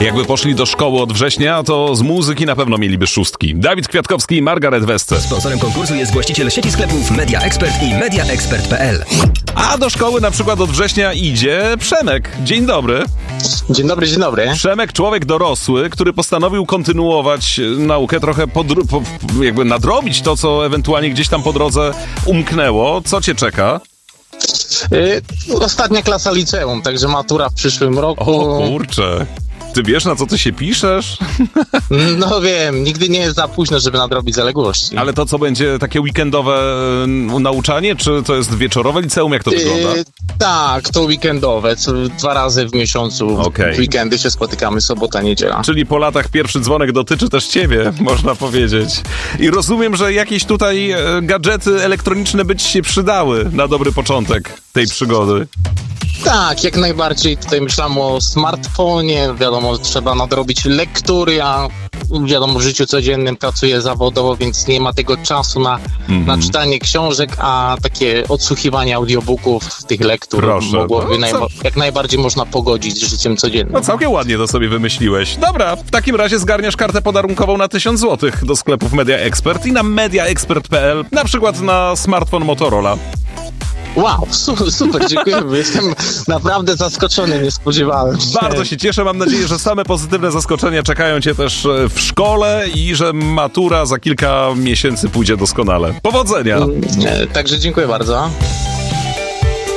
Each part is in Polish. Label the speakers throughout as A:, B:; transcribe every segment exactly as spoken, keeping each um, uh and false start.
A: Jakby poszli do szkoły od września, to z muzyki na pewno mieliby szóstki. Dawid Kwiatkowski i Margaret Weste.
B: Sponsorem konkursu jest właściciel sieci sklepów Media Expert i media expert kropka p l.
A: A do szkoły na przykład od września idzie Przemek. Dzień dobry.
C: Dzień dobry, dzień dobry.
A: Przemek, człowiek dorosły, który postanowił kontynuować naukę, trochę podr- po, jakby nadrobić to, co ewentualnie gdzieś tam po drodze umknęło. Co cię czeka?
C: Yy, ostatnia klasa liceum, także matura w przyszłym roku.
A: O kurczę. Ty wiesz, na co ty się piszesz?
C: No wiem, nigdy nie jest za późno, żeby nadrobić zaległości.
A: Ale to co, będzie takie weekendowe e, nauczanie, czy to jest wieczorowe liceum? Jak to
C: Yy,
A: wygląda?
C: tak, to weekendowe. Co, dwa razy w miesiącu.
A: Okej.
C: W weekendy się spotykamy, sobota, niedziela.
A: Czyli po latach pierwszy dzwonek dotyczy też ciebie, można powiedzieć. I rozumiem, że jakieś tutaj e, gadżety elektroniczne by ci się przydały na dobry początek tej przygody.
C: Tak, jak najbardziej. Tutaj myślałem o smartfonie. Wiadomo, trzeba nadrobić lektury, a wiadomo, w życiu codziennym pracuję zawodowo, więc nie ma tego czasu na, mm-hmm. na czytanie książek, a takie odsłuchiwanie audiobooków, tych lektur
A: Proszę.
C: mogłoby
A: No,
C: najba- jak najbardziej można pogodzić z życiem codziennym.
A: No całkiem ładnie to sobie wymyśliłeś. Dobra, w takim razie zgarniasz kartę podarunkową na tysiąc złotych do sklepów Media Expert i na media expert kropka p l, na przykład na smartfon Motorola.
C: Wow, su- super, dziękuję. Jestem naprawdę zaskoczony, nie spodziewałem się.
A: Bardzo się cieszę, mam nadzieję, że same pozytywne zaskoczenia czekają cię też w szkole i że matura za kilka miesięcy pójdzie doskonale. Powodzenia!
C: Także dziękuję bardzo.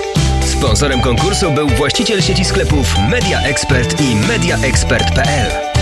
B: Sponsorem konkursu był właściciel sieci sklepów Media Expert i media expert kropka p l.